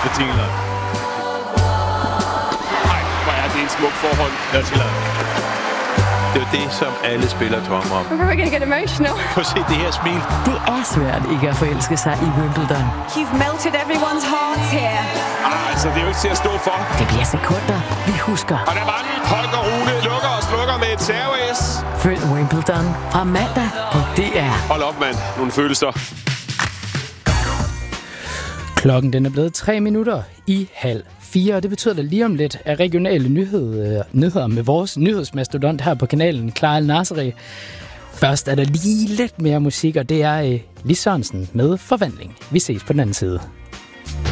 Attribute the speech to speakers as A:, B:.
A: betingelser.
B: Nej, hvor er det en smuk forhold.
A: Det er jo det, som alle spillere drømmer om.
C: We're gonna get emotional.
A: Prøv at se det her smil.
D: Det er svært ikke at forelske sig i Wimbledon.
E: You've melted everyone's hearts here.
B: Altså, det er jo ikke til at stå for.
D: Det bliver sekunder, vi husker.
B: Og der var den. Holger Rune lukker og slukker med et serveis.
D: Følg Wimbledon fra mandag på DR.
B: Hold op, mand. Nogle følelser.
F: Klokken den er blevet 3:03. Og det betyder, at lige om lidt er regionale nyheder med vores nyhedsmastodont her på kanalen, Clara Al-Nasri. Først er der lige lidt mere musik, og det er Lis Sørensen med Forvandling. Vi ses på den anden side.